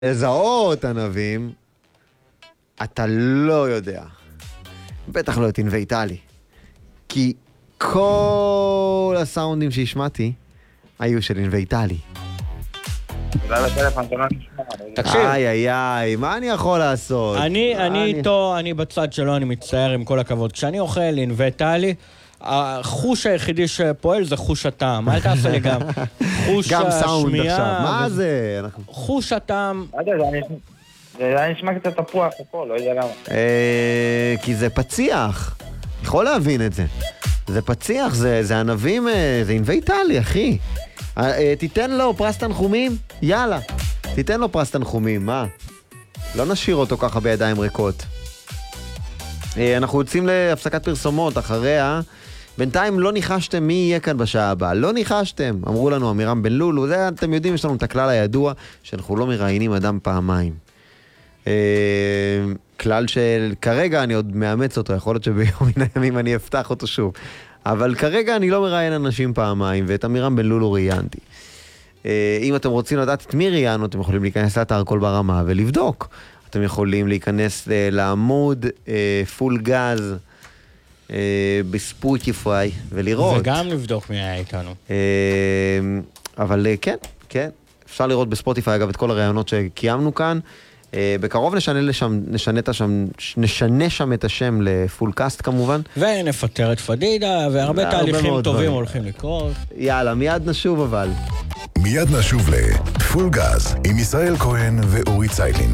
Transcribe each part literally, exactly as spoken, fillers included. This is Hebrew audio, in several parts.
לזהות ענבים, אתה לא יודע. בטח לא את ענבי טלי. כי כל הסאונדים שהשמעתי היו של ענבי טלי. אולי לטלפון, אתה לא נשמע. תקשיב. איי, איי, איי, מה אני יכול לעשות? אני, אני איתו, אני בצד שלו, אני מצטער עם כל הכבוד. כשאני אוכל ענבי טלי, החוש היחידי שפועל זה חוש הטעם. אל תעשה לי גם חוש גם סאונד השמיעה. עכשיו. מה זה? אנחנו- חוש הטעם. לא יודע, זה היה נשמע- זה היה נשמע קצת תפוח פה, לא יודע למה. אה, כי זה פציח. יכול להבין את זה. זה פציח, זה, זה ענבים, אה, זה ענבי טלי, אחי. אה, אה, תיתן לו פרס תנחומים? יאללה. תיתן לו פרס תנחומים, מה? לא נשאיר אותו ככה בידיים ריקות. אה, אנחנו יוצאים להפסקת פרסומות אחריה. בינתיים לא ניחשתם מי יהיה כאן בשעה הבאה. לא ניחשתם. אמרו לנו אמירם בן לולו. זה, אתם יודעים, יש לנו את הכלל הידוע שאנחנו לא מראיינים אדם פעמיים. אה, כלל של כרגע אני עוד מאמץ אותו, יכול להיות שביום מן הימים אני אפתח אותו שוב. אבל כרגע אני לא מראיין אנשים פעמיים, ואת אמירם בן לולו ראיינתי. אה, אם אתם רוצים לדעת את מי ראיינו, אתם יכולים להיכנס לאתר כל ברמה ולבדוק. אתם יכולים להיכנס אה, לעמוד אה, פול גז אה, בספוטיפיי ולראות. וגם לבדוק מי היה איתנו. אה, אבל אה, כן, כן. אפשר לראות בספוטיפיי אגב את כל הרעיונות שקיימנו כאן. Uh, בקרוב נשנה, לשם, נשנה, שם, נשנה שם את השם לפול קאסט כמובן. ונפטר את פדידה, והרבה הרבה תהליכים מאוד טובים דברים. הולכים לקרות. יאללה, מיד נשוב אבל. מיד נשוב לפול גז עם ישראל כהן ואורי ציילין.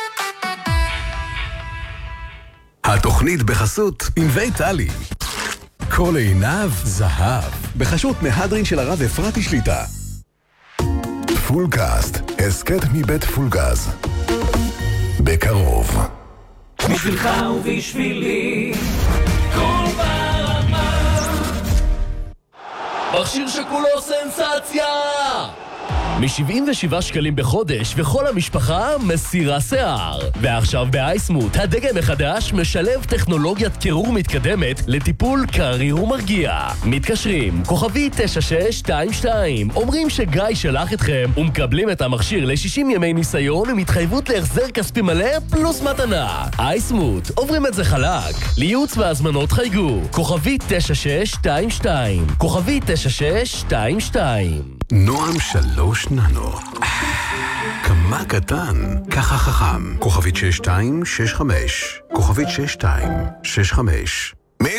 התוכנית בחסות ענבי טלי. כל עיניו זהב. בחסות מהדרין של הרב אפרתי שליטה. פול קאסט, הסקט מבית פול גז. בקרוב. בשבילך ובשבילי כל ברמה מכשיר שכולו סנסציה מ-שבעים ושבעה שקלים בחודש וכל המשפחה מסירה שיער. ועכשיו באייסמוט הדגם החדש משלב טכנולוגיית קירור מתקדמת לטיפול קריר ומרגיע. מתקשרים כוכבי תשע שש שתיים שתיים, אומרים שגיא שלח אתכם ומקבלים את המכשיר ל-שישים ימי ניסיון עם התחייבות להחזר כספי מלא פלוס מתנה. אייסמוט עוברים את זה חלק. לייעוץ והזמנות חייגו כוכבי תשע שש שתיים שתיים, כוכבי תשע שש שתיים שתיים. נועם שלוש ננו. כמה קטן, ככה חכם. כוכבית שש שתיים שש חמש. כוכבית שש שתיים שש חמש.